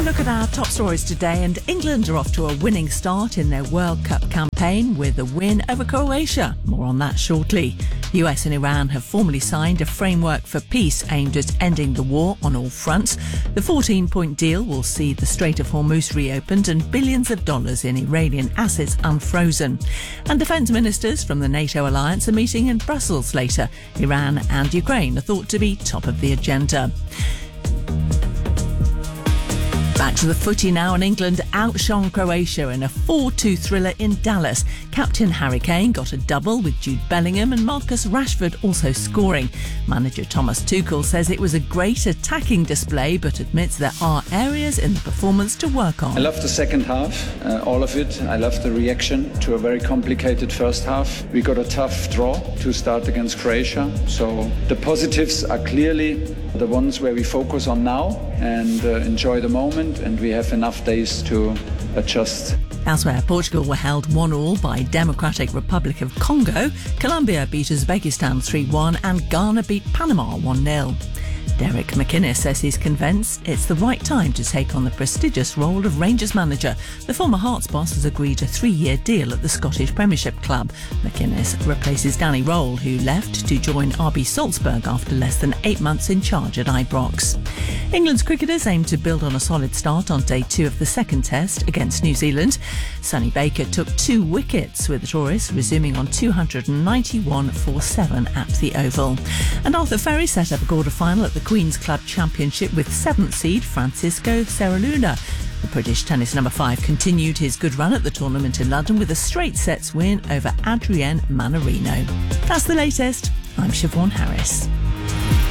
Look at our top stories today, and England are off to a winning start in their World Cup campaign with a win over Croatia. More on that shortly. The US and Iran have formally signed a framework for peace aimed at ending the war on all fronts. The 14-point deal will see the Strait of Hormuz reopened and billions of dollars in Iranian assets unfrozen. And defence ministers from the NATO alliance are meeting in Brussels later. Iran and Ukraine are thought to be top of the agenda. Back to the footy now, and England outshone Croatia in a 4-2 thriller in Dallas. Captain Harry Kane got a double with Jude Bellingham and Marcus Rashford also scoring. Manager Thomas Tuchel says it was a great attacking display but admits there are areas in the performance to work on. I love the second half, all of it. I love the reaction to a very complicated first half. We got a tough draw to start against Croatia, so the positives are clearly the ones where we focus on now and enjoy the moment, and we have enough days to adjust. Elsewhere, Portugal were held 1-1 by Democratic Republic of Congo. Colombia beat Uzbekistan 3-1 and Ghana beat Panama 1-0. Derek McInnes says he's convinced it's the right time to take on the prestigious role of Rangers manager. The former Hearts boss has agreed a 3-year deal at the Scottish Premiership club. McInnes replaces Danny Roll, who left to join RB Salzburg after less than 8 months in charge at Ibrox. England's cricketers aim to build on a solid start on day 2 of the second test against New Zealand. Sonny Baker took 2 wickets, with the tourists resuming on 291 for 7 at the Oval. And Arthur Ferry set up a quarter-final at the Queen's Club Championship with 7th seed Francisco Ceruluna. The British tennis number 5 continued his good run at the tournament in London with a straight sets win over Adrienne Manarino. That's the latest. I'm Siobhan Harris.